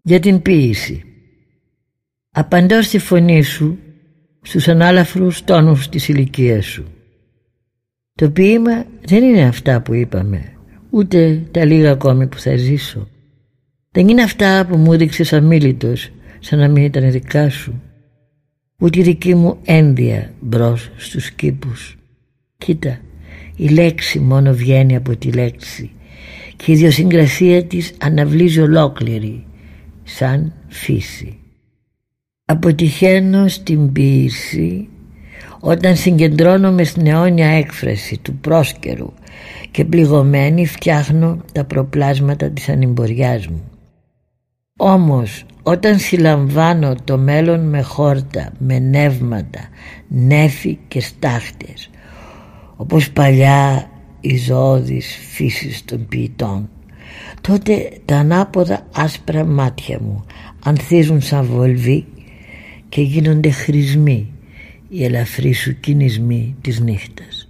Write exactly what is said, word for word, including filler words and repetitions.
Για την ποίηση. Απαντώ στη φωνή σου, στους ανάλαφρους τόνους της ηλικίας σου. Το ποίημα δεν είναι αυτά που είπαμε, ούτε τα λίγα ακόμη που θα ζήσω. Δεν είναι αυτά που μου έδειξες αμίλητος, σαν να μην ήταν δικά σου, ούτε η δική μου ένδια μπρος στους κήπους. Κοίτα, η λέξη μόνο βγαίνει από τη λέξη και η ιδιοσυγκρασία της αναβλύζει ολόκληρη, σαν φύση. Αποτυχαίνω στην ποίηση όταν συγκεντρώνομαι στην αιώνια έκφραση του πρόσκαιρου και πληγωμένη φτιάχνω τα προπλάσματα της ανημποριάς μου. Όμως όταν συλλαμβάνω το μέλλον με χόρτα, με νεύματα, νέφη και στάχτες, όπως παλιά η ζωώδης φύσης των ποιητών, τότε τα ανάποδα άσπρα μάτια μου ανθίζουν σαν βολβί και γίνονται χρησμοί οι ελαφροί σου κινησμοί της νύχτας.